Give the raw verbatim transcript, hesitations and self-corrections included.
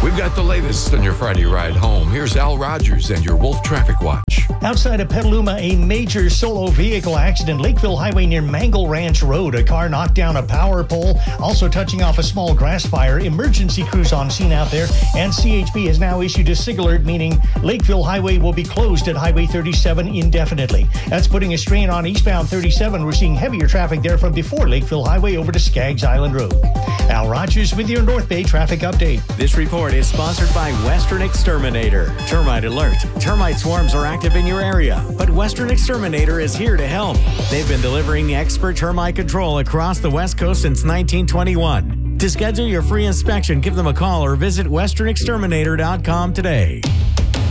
We've got the latest on your Friday ride home. Here's Al Rogers and your Wolf Traffic Watch. Outside of Petaluma, a major solo vehicle accident. Lakeville Highway near Mangle Ranch Road. A car knocked down a power pole, also touching off a small grass fire. Emergency crews on scene out there. And C H P has now issued a SIG alert, meaning Lakeville Highway will be closed at Highway thirty-seven indefinitely. That's putting a strain on eastbound thirty-seven. We're seeing heavier traffic there from before Lakeville Highway over to Skaggs Island Road. Al Rogers with your North Bay traffic update. This report is sponsored by Western Exterminator. Termite alert. Termite swarms are active in your area, but Western Exterminator is here to help. They've been delivering expert termite control across the West Coast since nineteen twenty-one. To schedule your free inspection, give them a call or visit western exterminator dot com today.